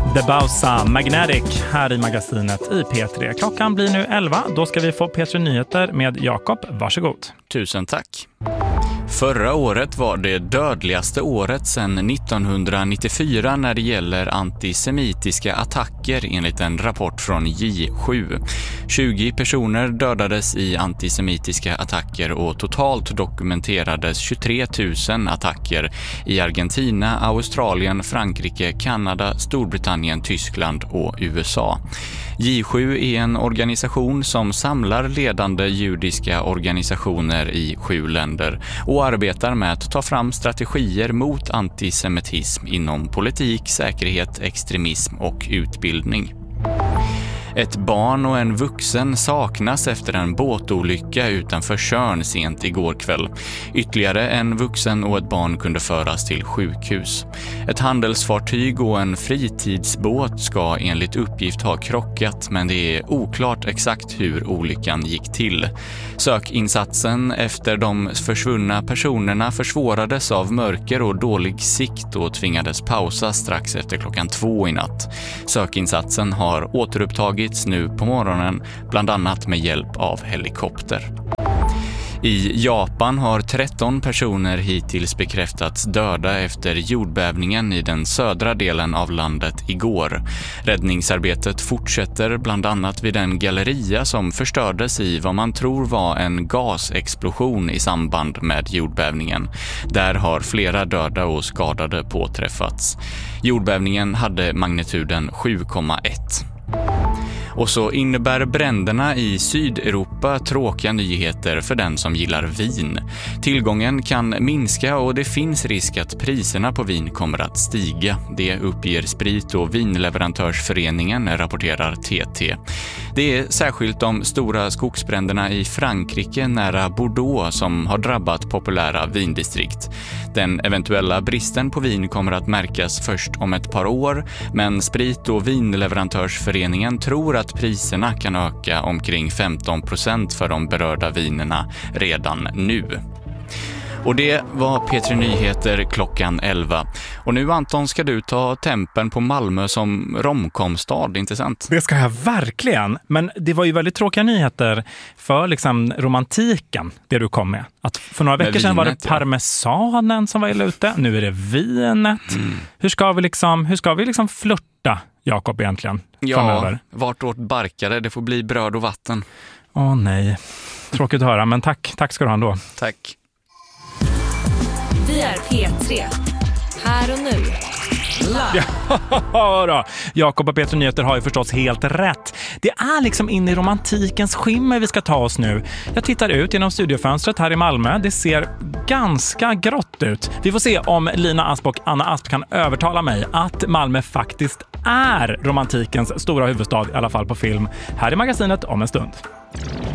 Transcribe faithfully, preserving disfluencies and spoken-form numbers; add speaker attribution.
Speaker 1: The Bausa Magnetic här i magasinet i P tre. Klockan blir nu elva. Då ska vi få P tre Nyheter med Jakob. Varsågod.
Speaker 2: Tusen tack. Förra året var det dödligaste året sedan nittonhundranittiofyra när det gäller antisemitiska attacker enligt en rapport från J sju. tjugo personer dödades i antisemitiska attacker och totalt dokumenterades tjugotre tusen attacker i Argentina, Australien, Frankrike, Kanada, Storbritannien, Tyskland och U S A. J sju är en organisation som samlar ledande judiska organisationer i sju länder och arbetar med att ta fram strategier mot antisemitism inom politik, säkerhet, extremism och utbildning. Ett barn och en vuxen saknas efter en båtolycka utanför Tjörn sent igår kväll. Ytterligare en vuxen och ett barn kunde föras till sjukhus. Ett handelsfartyg och en fritidsbåt ska enligt uppgift ha krockat, men det är oklart exakt hur olyckan gick till. Sökinsatsen efter de försvunna personerna försvårades av mörker och dålig sikt och tvingades pausa strax efter klockan två i natt. Sökinsatsen har återupptagits nu på morgonen, bland annat med hjälp av helikopter. I Japan har tretton personer hittills bekräftats döda efter jordbävningen i den södra delen av landet igår. Räddningsarbetet fortsätter bland annat vid en galleria som förstördes i vad man tror var en gasexplosion i samband med jordbävningen. Där har flera döda och skadade påträffats. Jordbävningen hade magnituden sju komma ett. Och så innebär bränderna i Sydeuropa tråkiga nyheter för den som gillar vin. Tillgången kan minska och det finns risk att priserna på vin kommer att stiga. Det uppger Sprit- och vinleverantörsföreningen, rapporterar T T. Det är särskilt de stora skogsbränderna i Frankrike nära Bordeaux som har drabbat populära vindistrikt. Den eventuella bristen på vin kommer att märkas först om ett par år, men Sprit- och vinleverantörsföreningen tror att priserna kan öka omkring femton procent för de berörda vinerna redan nu. Och det var P tre Nyheter klockan elva. Och nu, Anton, ska du ta tempen på Malmö som romkomstad, inte sant?
Speaker 1: Det ska jag verkligen. Men det var ju väldigt tråkiga nyheter för liksom romantiken, det du kom med. Att för några veckor sedan var det parmesanen ja. som var illa ute. Nu är det vinet. Mm. Hur ska vi liksom, hur ska vi liksom flirta, Jakob, egentligen?
Speaker 2: Ja,
Speaker 1: framöver?
Speaker 2: vartåt barkare. Det får bli bröd och vatten.
Speaker 1: Åh nej. Tråkigt att höra, men tack. Tack ska du ha ändå.
Speaker 2: Tack.
Speaker 3: Vi är P tre. Här och nu.
Speaker 1: Ja, då. Jakob och P tre Nyheter har ju förstås helt rätt. Det är liksom in i romantikens skimmer vi ska ta oss nu. Jag tittar ut genom studiofönstret här i Malmö. Det ser ganska grått ut. Vi får se om Lina Asp och Anna Asp kan övertala mig att Malmö faktiskt är romantikens stora huvudstad, i alla fall på film, här i magasinet om en stund.